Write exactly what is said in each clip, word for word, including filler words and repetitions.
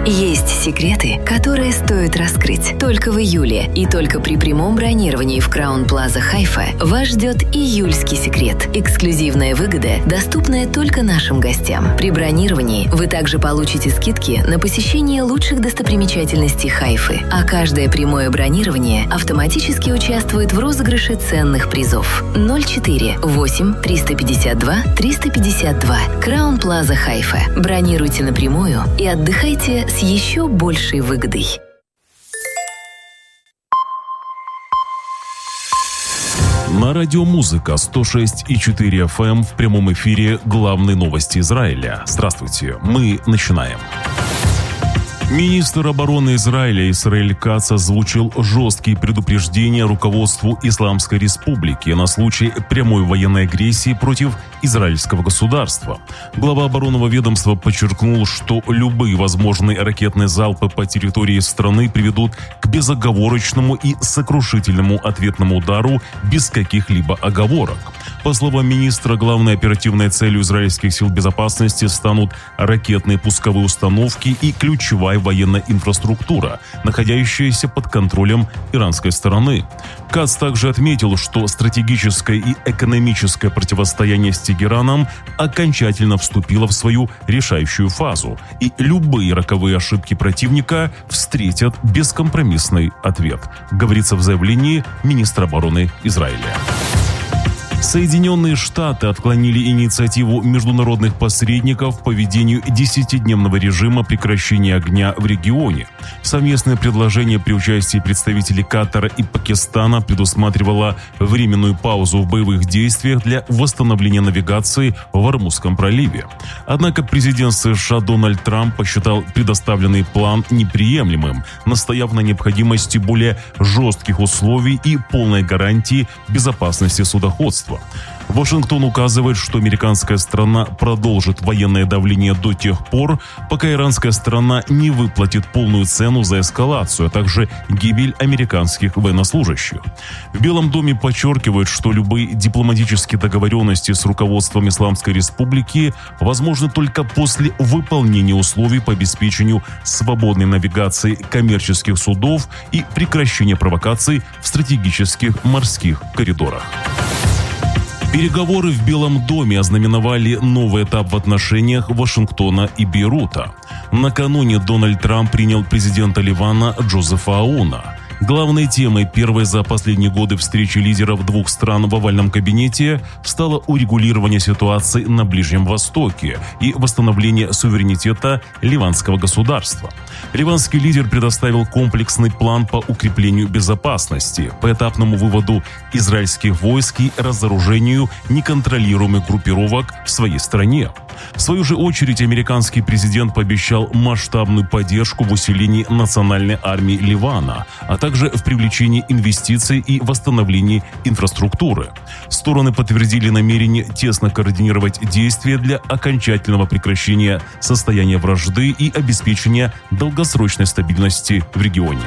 Есть секреты, которые стоит раскрыть. Только в июле и только при прямом бронировании в Краун Плаза Хайфа вас ждет июльский секрет. Эксклюзивная выгода, доступная только нашим гостям. При бронировании вы также получите скидки на посещение лучших достопримечательностей Хайфы, а каждое прямое бронирование автоматически участвует в розыгрыше ценных призов. ноль четыре восемь триста пятьдесят два триста пятьдесят два. Краун Плаза Хайфа. Бронируйте напрямую и отдыхайте с еще большей выгодой. На радио «Музыка» сто шесть и четыре эф эм в прямом эфире главные новости Израиля. Здравствуйте, мы начинаем. Министр обороны Израиля Исраэль Кац озвучил жесткие предупреждения руководству Исламской Республики на случай прямой военной агрессии против израильского государства. Глава оборонного ведомства подчеркнул, что любые возможные ракетные залпы по территории страны приведут к безоговорочному и сокрушительному ответному удару без каких-либо оговорок. По словам министра, главной оперативной целью израильских сил безопасности станут ракетные пусковые установки и ключевая военная инфраструктура, находящаяся под контролем иранской стороны. Кац также отметил, что стратегическое и экономическое противостояние с Тегераном окончательно вступило в свою решающую фазу, и любые роковые ошибки противника встретят бескомпромиссный ответ, говорится в заявлении министра обороны Израиля. Соединенные Штаты отклонили инициативу международных посредников по введению десятидневного режима прекращения огня в регионе. Совместное предложение при участии представителей Катара и Пакистана предусматривало временную паузу в боевых действиях для восстановления навигации в Ормузском проливе. Однако президент США Дональд Трамп посчитал предоставленный план неприемлемым, настояв на необходимости более жестких условий и полной гарантии безопасности судоходства. Вашингтон указывает, что американская сторона продолжит военное давление до тех пор, пока иранская сторона не выплатит полную цену за эскалацию, а также гибель американских военнослужащих. В Белом доме подчеркивают, что любые дипломатические договоренности с руководством Исламской Республики возможны только после выполнения условий по обеспечению свободной навигации коммерческих судов и прекращения провокаций в стратегических морских коридорах. Переговоры в Белом доме ознаменовали новый этап в отношениях Вашингтона и Бейрута. Накануне Дональд Трамп принял президента Ливана Джозефа Ауна. Главной темой первой за последние годы встречи лидеров двух стран в овальном кабинете стало урегулирование ситуации на Ближнем Востоке и восстановление суверенитета ливанского государства. Ливанский лидер предоставил комплексный план по укреплению безопасности, поэтапному выводу израильских войск и разоружению неконтролируемых группировок в своей стране. В свою же очередь, американский президент пообещал масштабную поддержку в усилении национальной армии Ливана, а также в привлечении инвестиций и восстановлении инфраструктуры. Стороны подтвердили намерение тесно координировать действия для окончательного прекращения состояния вражды и обеспечения долгосрочной стабильности в регионе.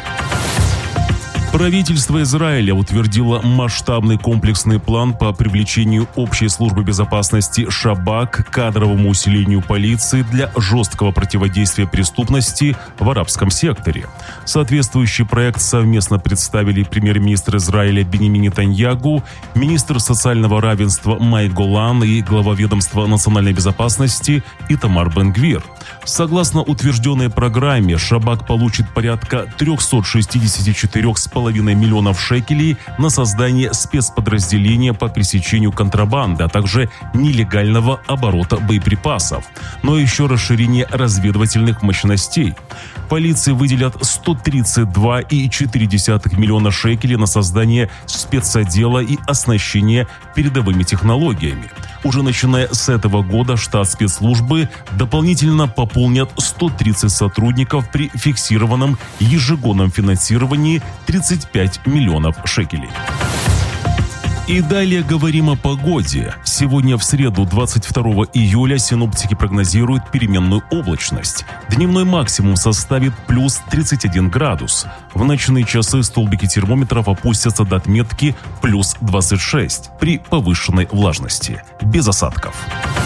Правительство Израиля утвердило масштабный комплексный план по привлечению общей службы безопасности Шабак к кадровому усилению полиции для жесткого противодействия преступности в арабском секторе. Соответствующий проект совместно представили премьер-министр Израиля Биньямин Нетаньяху, министр социального равенства Майя Голан и глава ведомства национальной безопасности Итамар Бен-Гвир. Согласно утвержденной программе, Шабак получит порядка триста шестьдесят четыре целых пять десятых миллионов шекелей на создание спецподразделения по пресечению контрабанды, а также нелегального оборота боеприпасов, но еще расширение разведывательных мощностей. Полиции выделят сто тридцать два целых четыре десятых миллиона шекелей на создание спецотдела и оснащение передовыми технологиями. Уже начиная с этого года штат спецслужбы дополнительно пополнят сто тридцать сотрудников при фиксированном ежегодном финансировании тридцать пять миллионов шекелей. И далее говорим о погоде. Сегодня в среду, двадцать второго июля, синоптики прогнозируют переменную облачность. Дневной максимум составит плюс тридцать один градус. В ночные часы столбики термометров опустятся до отметки плюс двадцать шесть при повышенной влажности. Без осадков.